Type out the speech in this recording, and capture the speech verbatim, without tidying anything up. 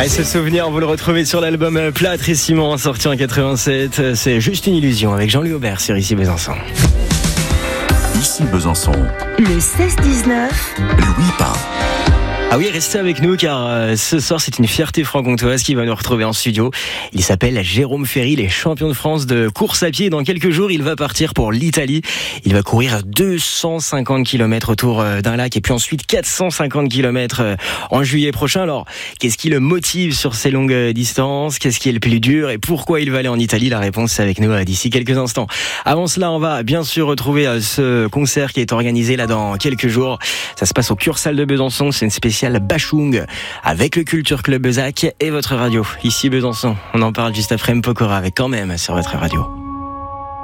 Allez, ce souvenir, vous le retrouvez sur l'album Plâtre et Ciment, sorti en quatre-vingt-sept. C'est Juste une illusion avec Jean-Louis Aubert sur Ici Besançon. Ici Besançon. Le seize dix-neuf. Louis Pain. Ah oui, restez avec nous car euh, ce soir c'est une fierté franc-comtoise qui va nous retrouver en studio. Il s'appelle Jérôme Ferry, il est champion de France de course à pied. Dans quelques jours, il va partir pour l'Italie. Il va courir deux cent cinquante kilomètres autour d'un lac et puis ensuite quatre cent cinquante kilomètres en juillet prochain. Alors, qu'est-ce qui le motive sur ces longues distances? Qu'est-ce qui est le plus dur et pourquoi il va aller en Italie? La réponse c'est avec nous d'ici quelques instants. Avant cela, on va bien sûr retrouver ce concert qui est organisé là dans quelques jours. Ça se passe au Cursal de Besançon, c'est une spéciale Bachung avec le Culture Club Bezac et votre radio. Ici Besançon, on en parle juste après M. Pokora avec Quand même sur votre radio.